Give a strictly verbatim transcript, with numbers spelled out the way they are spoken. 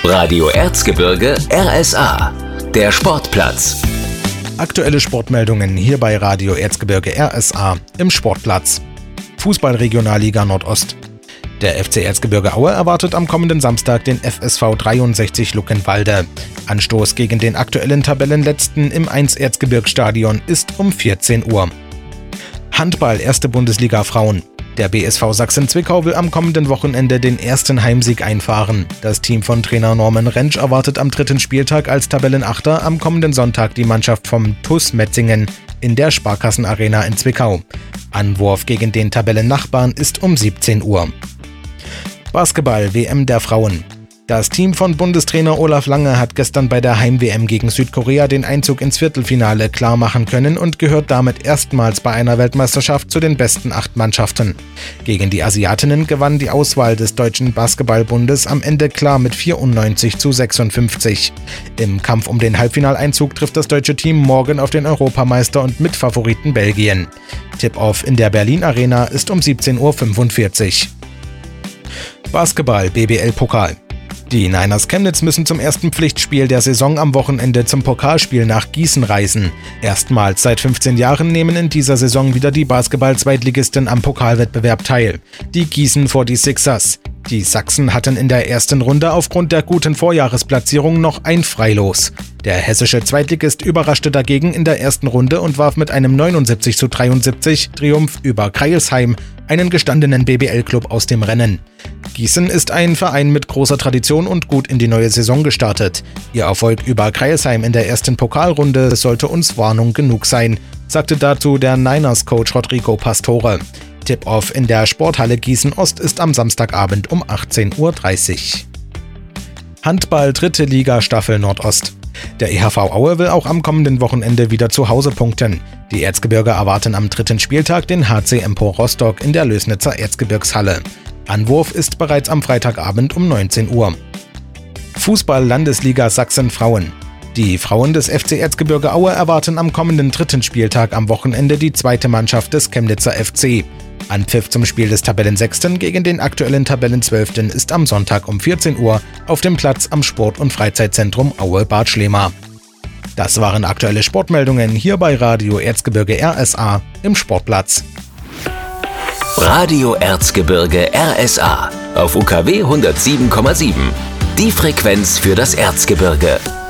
Radio Erzgebirge R S A, der Sportplatz. Aktuelle Sportmeldungen hier bei Radio Erzgebirge R S A im Sportplatz. Fußball-Regionalliga Nordost. Der F C Erzgebirge Aue erwartet am kommenden Samstag den F S V dreiundsechzig Luckenwalde. Anstoß gegen den aktuellen Tabellenletzten im eins Erzgebirgsstadion ist um vierzehn Uhr. Handball erste Bundesliga Frauen. Der B S V Sachsen-Zwickau will am kommenden Wochenende den ersten Heimsieg einfahren. Das Team von Trainer Norman Rentsch erwartet am dritten Spieltag als Tabellenachter am kommenden Sonntag die Mannschaft vom T U S Metzingen in der Sparkassenarena in Zwickau. Anwurf gegen den Tabellennachbarn ist um siebzehn Uhr. Basketball W M der Frauen. Das Team von Bundestrainer Olaf Lange hat gestern bei der Heim-W M gegen Südkorea den Einzug ins Viertelfinale klar machen können und gehört damit erstmals bei einer Weltmeisterschaft zu den besten acht Mannschaften. Gegen die Asiatinnen gewann die Auswahl des Deutschen Basketballbundes am Ende klar mit vierundneunzig zu sechsundfünfzig. Im Kampf um den Halbfinaleinzug trifft das deutsche Team morgen auf den Europameister und Mitfavoriten Belgien. Tip-Off in der Berlin Arena ist um siebzehn Uhr fünfundvierzig. Basketball B B L-Pokal. Die Niners Chemnitz müssen zum ersten Pflichtspiel der Saison am Wochenende zum Pokalspiel nach Gießen reisen. Erstmals seit fünfzehn Jahren nehmen in dieser Saison wieder die Basketball-Zweitligisten am Pokalwettbewerb teil. Die Gießen vor die Sixers. Die Sachsen hatten in der ersten Runde aufgrund der guten Vorjahresplatzierung noch ein Freilos. Der hessische Zweitligist überraschte dagegen in der ersten Runde und warf mit einem neunundsiebzig zu dreiundsiebzig Triumph über Crailsheim, einen gestandenen B B L-Club, aus dem Rennen. Gießen ist ein Verein mit großer Tradition und gut in die neue Saison gestartet. Ihr Erfolg über Crailsheim in der ersten Pokalrunde sollte uns Warnung genug sein, sagte dazu der Niners-Coach Rodrigo Pastore. Tip-Off in der Sporthalle Gießen Ost ist am Samstagabend um achtzehn Uhr dreißig. Handball dritte Liga Staffel Nordost. Der E H V Aue will auch am kommenden Wochenende wieder zu Hause punkten. Die Erzgebirger erwarten am dritten Spieltag den H C Empor Rostock in der Lößnitzer Erzgebirgshalle. Anwurf ist bereits am Freitagabend um neunzehn Uhr. Fußball-Landesliga Sachsen Frauen. Die Frauen des F C Erzgebirge Aue erwarten am kommenden dritten Spieltag am Wochenende die zweite Mannschaft des Chemnitzer F C. Anpfiff zum Spiel des Tabellensechsten gegen den aktuellen Tabellenzwölften ist am Sonntag um vierzehn Uhr auf dem Platz am Sport- und Freizeitzentrum Aue-Bad Schlema. Das waren aktuelle Sportmeldungen hier bei Radio Erzgebirge R S A im Sportplatz. Radio Erzgebirge R S A auf U K W hundertsieben Komma sieben. Die Frequenz für das Erzgebirge.